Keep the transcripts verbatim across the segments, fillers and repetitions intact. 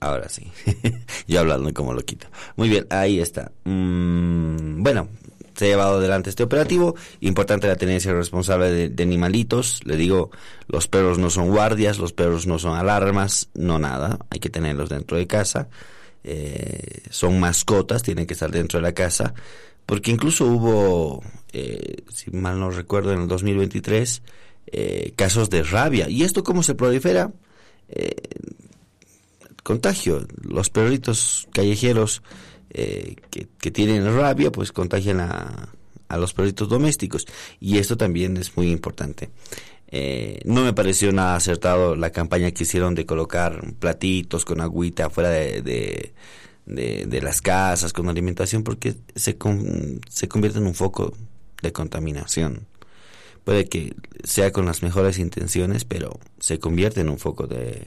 Ahora sí. Yo hablando como loquito. Muy bien, ahí está. Mm, bueno, se ha llevado adelante este operativo. Importante la tenencia responsable de, de animalitos. Le digo, los perros no son guardias, los perros no son alarmas, no nada. Hay que tenerlos dentro de casa. Eh, son mascotas, tienen que estar dentro de la casa. Porque incluso hubo, eh, si mal no recuerdo, en el dos mil veintitrés, eh, casos de rabia. ¿Y esto cómo se prolifera? Eh, contagio. Los perritos callejeros eh, que, que tienen rabia, pues contagian a, a los perritos domésticos. Y esto también es muy importante. Eh, no me pareció nada acertado la campaña que hicieron de colocar platitos con agüita fuera de... de De, de las casas con alimentación, porque se, con, se convierte en un foco de contaminación. Puede que sea con las mejores intenciones, pero se convierte en un foco de,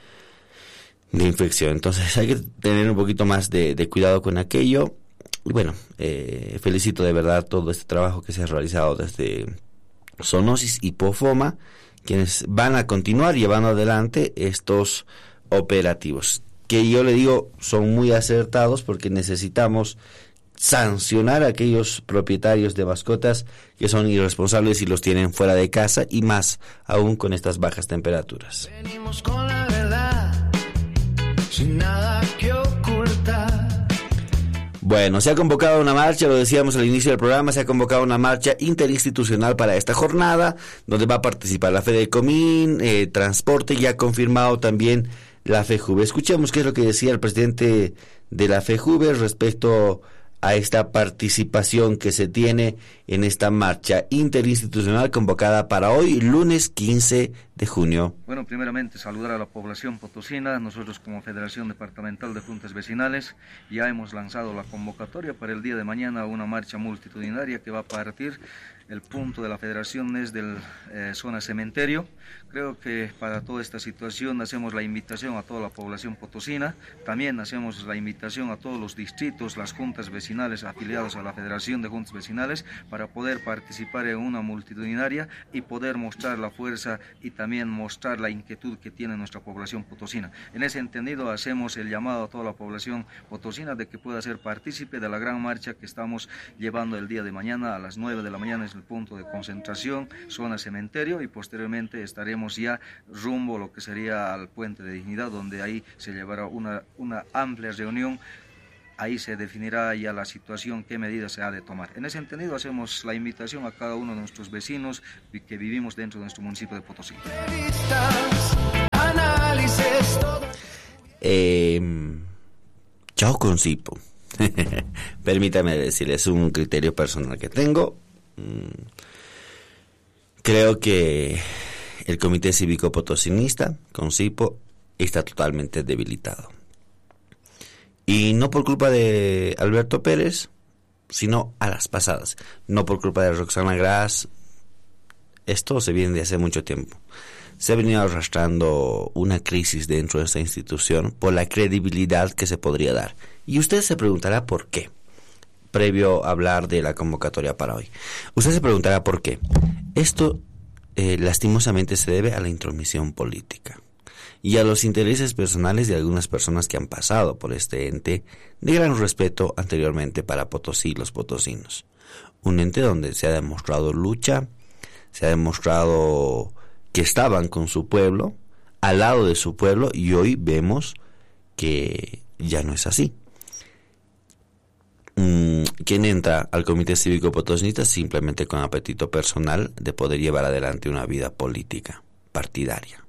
de infección. Entonces hay que tener un poquito más de, de cuidado con aquello. Y bueno, eh, felicito de verdad todo este trabajo que se ha realizado desde Zoonosis y Pofoma, quienes van a continuar llevando adelante estos operativos, que yo le digo son muy acertados, porque necesitamos sancionar a aquellos propietarios de mascotas que son irresponsables y los tienen fuera de casa, y más aún con estas bajas temperaturas. Venimos con la verdad, sin nada que ocultar. Bueno, se ha convocado una marcha, lo decíamos al inicio del programa, se ha convocado una marcha interinstitucional para esta jornada, donde va a participar la Fedecomín, eh, Transporte, y ha confirmado también la FEJUVE. Escuchemos qué es lo que decía el presidente de la FEJUVE respecto a esta participación que se tiene en esta marcha interinstitucional convocada para hoy, lunes quince de junio. Bueno, primeramente saludar a la población potosina. Nosotros como Federación Departamental de Juntas Vecinales ya hemos lanzado la convocatoria para el día de mañana, una marcha multitudinaria que va a partir. El punto de la federación es del eh, zona cementerio. Creo que para toda esta situación hacemos la invitación a toda la población potosina. También hacemos la invitación a todos los distritos, las juntas vecinales afiliados a la Federación de Juntas Vecinales, para poder participar en una multitudinaria y poder mostrar la fuerza y también mostrar la inquietud que tiene nuestra población potosina. En ese entendido hacemos el llamado a toda la población potosina de que pueda ser partícipe de la gran marcha que estamos llevando el día de mañana a las nueve de la mañana. Es el punto de concentración, zona cementerio, y posteriormente estaremos ya rumbo a lo que sería al Puente de Dignidad, donde ahí se llevará una, una amplia reunión. Ahí se definirá ya la situación, qué medidas se ha de tomar. En ese entendido hacemos la invitación a cada uno de nuestros vecinos que vivimos dentro de nuestro municipio de Potosí. Eh, chao con Cipo. Permítame decirles, es un criterio personal que tengo. Creo que el Comité Cívico Potosinista, con Cipo, está totalmente debilitado. Y no por culpa de Alberto Pérez, sino a las pasadas. No por culpa de Roxana Gras. Esto se viene de hace mucho tiempo. Se ha venido arrastrando una crisis dentro de esta institución por la credibilidad que se podría dar. Y usted se preguntará por qué, previo a hablar de la convocatoria para hoy. Usted se preguntará por qué. Esto eh, lastimosamente se debe a la intromisión política y a los intereses personales de algunas personas que han pasado por este ente de gran respeto anteriormente para Potosí y los potosinos. Un ente donde se ha demostrado lucha, se ha demostrado que estaban con su pueblo, al lado de su pueblo, y hoy vemos que ya no es así. Quien entra al Comité Cívico Potosinista simplemente con apetito personal de poder llevar adelante una vida política, partidaria.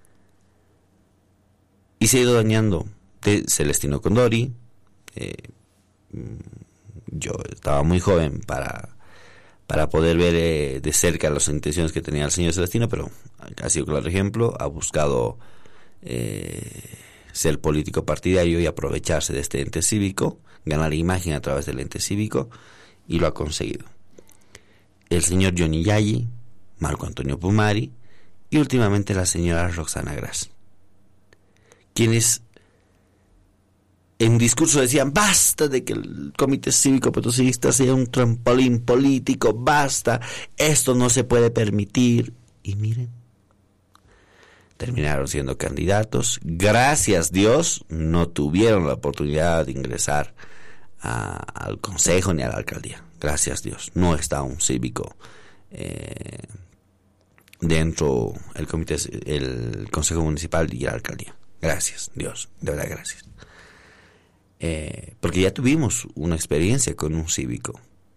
Y se ha ido dañando de Celestino Condori. Eh, yo estaba muy joven para, para poder ver eh, de cerca las intenciones que tenía el señor Celestino, pero ha sido claro ejemplo, ha buscado eh, ser político partidario y aprovecharse de este ente cívico, ganar imagen a través del ente cívico, y lo ha conseguido. El señor Johnny Yayi, Marco Antonio Pumari y últimamente la señora Roxana Gras, quienes en discurso decían basta de que el Comité Cívico Potosinista sea un trampolín político, basta, esto no se puede permitir. Y miren, terminaron siendo candidatos. Gracias Dios no tuvieron la oportunidad de ingresar a, al consejo ni a la alcaldía. Gracias Dios, no está un cívico eh, dentro el comité, el consejo municipal y la alcaldía. Gracias Dios, de verdad gracias. Eh, porque ya tuvimos una experiencia con un cívico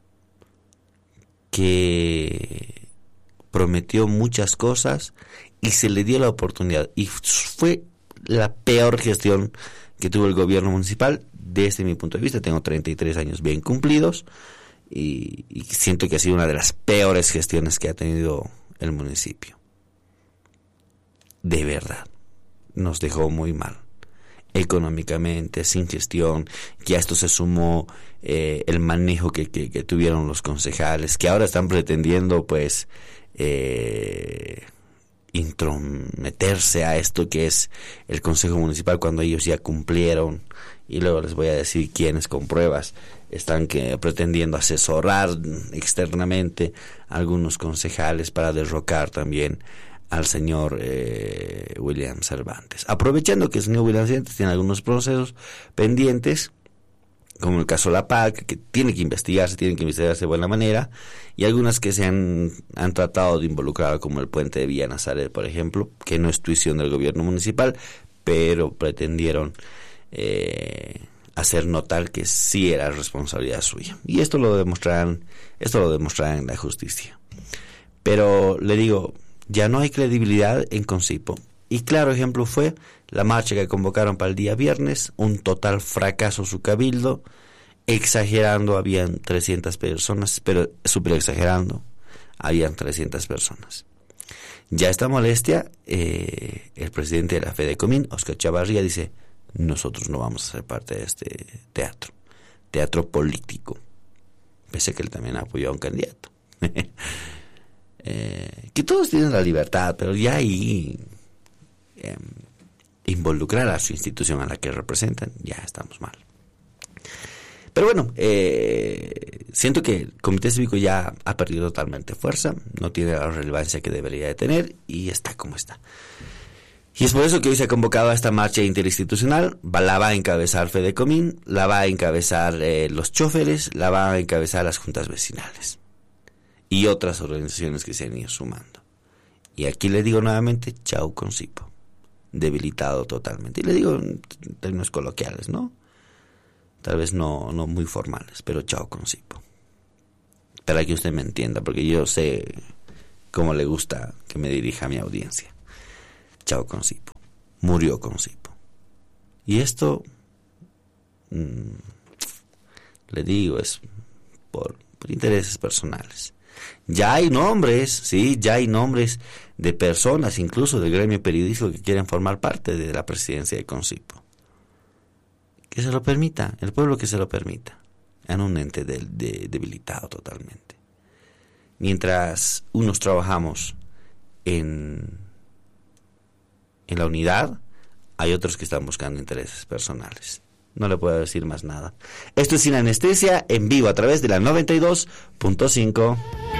que prometió muchas cosas y se le dio la oportunidad, y fue la peor gestión que tuvo el gobierno municipal desde mi punto de vista. Tengo treinta y tres años bien cumplidos y, y siento que ha sido una de las peores gestiones que ha tenido el municipio. De verdad, nos dejó muy mal económicamente, sin gestión, que a esto se sumó eh, el manejo que, que, que tuvieron los concejales, que ahora están pretendiendo pues eh, intrometerse a esto que es el consejo municipal cuando ellos ya cumplieron, y luego les voy a decir quiénes con pruebas están que, pretendiendo asesorar externamente a algunos concejales para derrocar también al señor eh, William Cervantes, aprovechando que el señor William Cervantes tiene algunos procesos pendientes, como el caso La P A C, que tiene que investigarse, tiene que investigarse de buena manera, y algunas que se han, han tratado de involucrar, como el puente de Villa Nazaret, por ejemplo, que no es tuición del gobierno municipal, pero pretendieron eh, hacer notar que sí era responsabilidad suya, y esto lo demostrarán, esto lo demostrarán en la justicia. Pero le digo, ya no hay credibilidad en Concipo. Y claro ejemplo fue la marcha que convocaron para el día viernes, un total fracaso su cabildo, exagerando, habían trescientas personas, pero súper exagerando, habían trescientas personas. Ya esta molestia, eh, el presidente de la Fedecomín, Oscar Chavarría, dice, nosotros no vamos a ser parte de este teatro, teatro político, pese a que él también apoyó a un candidato. Eh, que todos tienen la libertad, pero ya ahí eh, involucrar a su institución a la que representan, ya estamos mal. Pero bueno, eh, siento que el Comité Cívico ya ha perdido totalmente fuerza, no tiene la relevancia que debería de tener y está como está. Y es por eso que hoy se ha convocado a esta marcha interinstitucional. La va a encabezar Fedecomín, la va a encabezar eh, los choferes, la va a encabezar las juntas vecinales y otras organizaciones que se han ido sumando. Y aquí le digo nuevamente, chau Concipo, debilitado totalmente. Y le digo en términos coloquiales, ¿no? Tal vez no, no muy formales, pero chau Concipo. Para que usted me entienda, porque yo sé cómo le gusta que me dirija a mi audiencia. Chau Concipo. Murió Concipo. Y esto, mmm, le digo, es por, por intereses personales. Ya hay nombres, sí, ya hay nombres de personas, incluso del gremio periodístico, que quieren formar parte de la presidencia de Concipo. Que se lo permita, el pueblo que se lo permita, en un ente de, de, debilitado totalmente. Mientras unos trabajamos en, en la unidad, hay otros que están buscando intereses personales. No le puedo decir más nada. Esto es Sin Anestesia, en vivo a través de la noventa y dos punto cinco.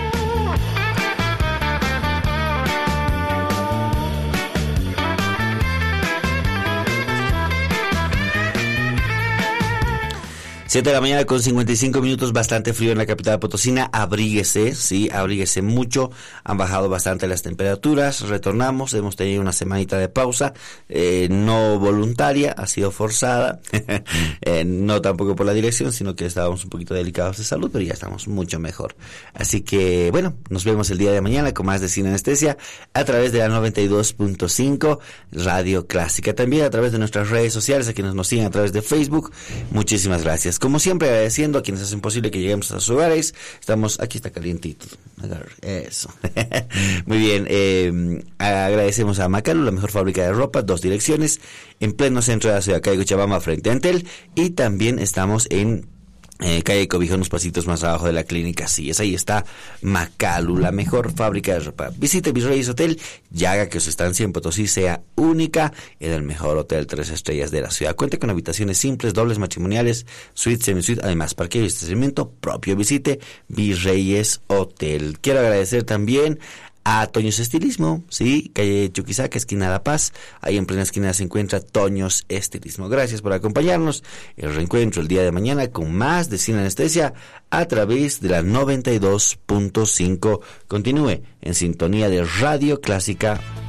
siete de la mañana con cincuenta y cinco minutos, bastante frío en la capital potosina, abríguese, sí, abríguese mucho, han bajado bastante las temperaturas, retornamos, hemos tenido una semanita de pausa, eh, no voluntaria, ha sido forzada, eh, no tampoco por la dirección, sino que estábamos un poquito delicados de salud, pero ya estamos mucho mejor. Así que, bueno, nos vemos el día de mañana con más de Sin Anestesia a través de la noventa y dos punto cinco Radio Clásica, también a través de nuestras redes sociales, a quienes nos siguen a través de Facebook, muchísimas gracias. Como siempre, agradeciendo a quienes hacen posible que lleguemos a sus hogares. Estamos, aquí está calientito. Eso. Muy bien. Eh, agradecemos a Macalu, la mejor fábrica de ropa, dos direcciones, en pleno centro de la ciudad de Cochabamba, frente a Entel. Y también estamos en Eh, calle Cobija, unos pasitos más abajo de la clínica Sillas. Ahí está Macalu, la mejor fábrica de ropa. Visite Virreyes Hotel y haga que su estancia en Potosí sea única en el mejor hotel tres estrellas de la ciudad. Cuenta con habitaciones simples, dobles, matrimoniales, suite, semisuite, además parqueo y estacionamiento propio. Visite Virreyes Hotel. Quiero agradecer también a Toños Estilismo, sí, calle Chuquisaca, esquina La Paz, ahí en plena esquina se encuentra Toños Estilismo. Gracias por acompañarnos, el reencuentro el día de mañana con más de Sin Anestesia a través de la noventa y dos punto cinco. Continúe en sintonía de Radio Clásica